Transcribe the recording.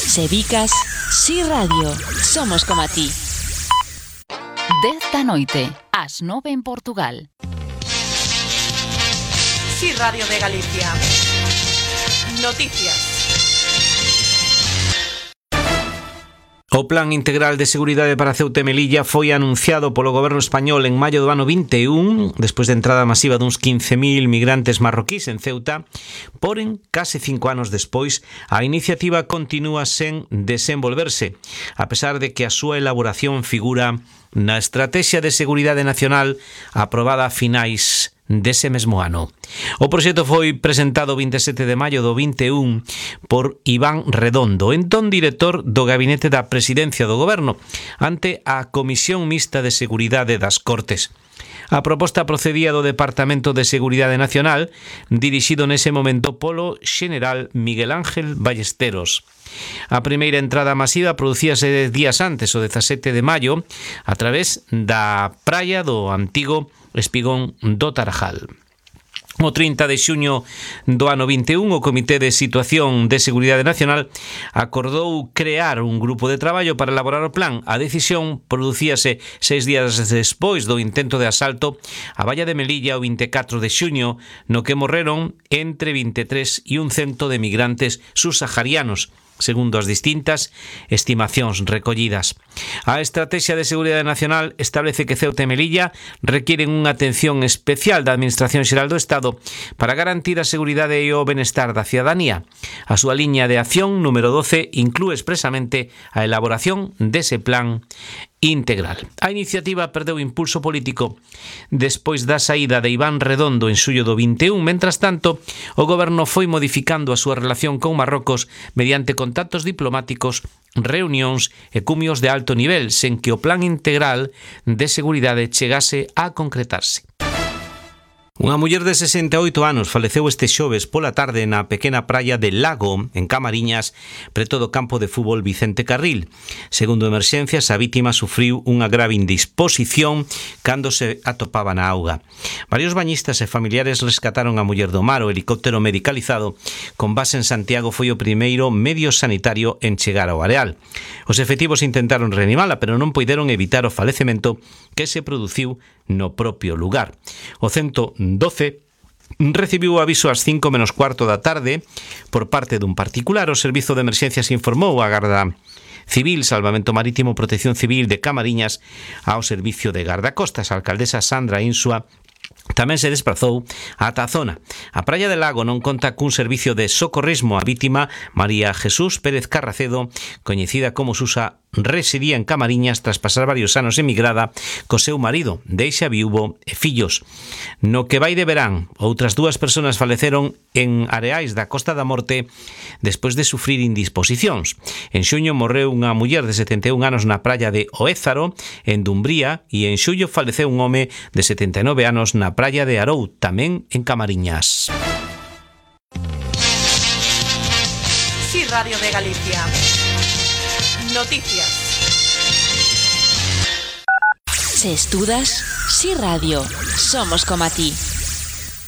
Se bicas, Si Radio, somos como a ti. 10 da noite, ás 9 en Portugal. Si Radio de Galicia. Noticias. O Plan Integral de Seguridade para Ceuta e Melilla foi anunciado polo goberno español en maio do ano 21, despois de entrada masiva duns 15.000 migrantes marroquís en Ceuta, porén, case 5 anos despois, a iniciativa continúa sen desenvolverse, a pesar de que a súa elaboración figura na Estrategia de Seguridade Nacional aprobada a finais dese mesmo ano. O proxecto foi presentado o 27 de maio do 21 por Iván Redondo, entón director do Gabinete da Presidencia do Goberno, ante a Comisión Mixta de Seguridade das Cortes. A proposta procedía do Departamento de Seguridade Nacional, dirixido nese momento polo xeneral Miguel Ángel Ballesteros. A primeira entrada masiva producíase días antes, o 17 de maio, a través da praia do antigo Espigón do Tarajal. O 30 de xuño do ano 21, o Comité de Situación de Seguridade Nacional acordou crear un grupo de traballo para elaborar o plan. A decisión producíase 6 días despois do intento de asalto a Valla de Melilla o 24 de xuño, no que morreron entre 23 e 100 de migrantes subsaharianos, segundo as distintas estimacións recollidas. A Estrategia de Seguridade Nacional establece que Ceuta e Melilla requieren unha atención especial da Administración Xeral do Estado para garantir a seguridade e o benestar da cidadanía. A súa liña de acción número 12 inclúe expresamente a elaboración dese plan integral. A iniciativa perdeu impulso político despois da saída de Iván Redondo en xullo do 21. Mentras tanto, o goberno foi modificando a súa relación con Marrocos mediante contactos diplomáticos, reunións e cumios de alto nivel, sen que o plan integral de seguridade chegase a concretarse. Unha muller de 68 anos faleceu este xoves pola tarde na pequena praia de Lago, en Camariñas, preto do campo de fútbol Vicente Carril. Segundo emerxencias, a vítima sufriu unha grave indisposición cando se atopaba na auga. Varios bañistas e familiares rescataron a muller do mar. O helicóptero medicalizado con base en Santiago foi o primeiro medio sanitario en chegar ao areal. Os efectivos intentaron reanimala, pero non puideron evitar o falecemento que se produciu no propio lugar. O 112 recibiu o aviso ás 5 menos cuarto da tarde por parte dun particular. O Servizo de Emerxencias informou a Garda Civil, Salvamento Marítimo, Protección Civil de Camariñas ao Servicio de Gardacostas. A alcaldesa Sandra Insua tamén se desplazou ata a zona. A praia de Lago non conta cun servicio de socorrismo. A vítima, María Jesús Pérez Carracedo, coñecida como Susa, residía en Camariñas tras pasar varios anos emigrada co seu marido, deixa viúvo e fillos. No que vai de verán, outras 2 persoas faleceron en areais da Costa da Morte despois de sufrir indisposicións. En xuño morreu unha muller de 71 anos na praia de Oézaro, en Dumbría, e en xullo faleceu un home de 79 anos na praia de Arou, tamén en Camariñas. Si Radio de Galicia. Noticias. Se estudas, Si Radio, somos como a ti.